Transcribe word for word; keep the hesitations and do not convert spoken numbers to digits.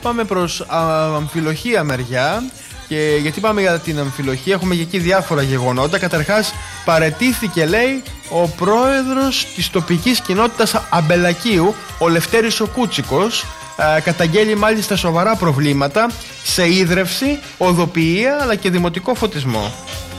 πάμε προς α, Αμφιλοχία μεριά. Και γιατί πάμε για την Αμφιλοχία, έχουμε και εκεί διάφορα γεγονότα. Καταρχάς, παραιτήθηκε, λέει, ο πρόεδρος της τοπικής κοινότητας Αμπελακίου, ο Λευτέρης ο Κούτσικος. Ε, καταγγέλει μάλιστα σοβαρά προβλήματα σε ίδρυυση, οδοποιία αλλά και δημοτικό φωτισμό.